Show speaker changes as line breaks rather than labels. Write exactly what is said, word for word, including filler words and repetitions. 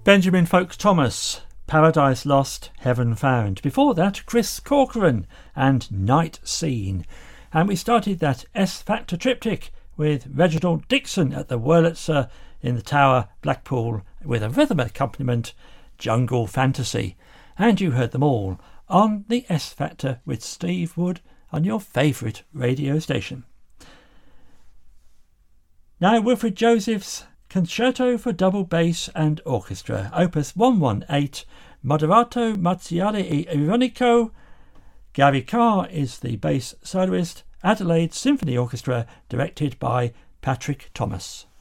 Benjamin Folk Thomas, Paradise Lost, Heaven Found. Before that, Chris Corcoran and Night Scene. And we started that S-Factor triptych with Reginald Dixon at the Wurlitzer in the Tower, Blackpool, with a rhythm accompaniment, Jungle Fantasy. And you heard them all on the S-Factor with Steve Wood on your favourite radio station. Now Wilfred Joseph's Concerto for Double Bass and Orchestra, Opus one eighteen, Moderato Marziale e Ironico. Gary Carr is the bass soloist. Adelaide Symphony Orchestra, directed by Patrick Thomas.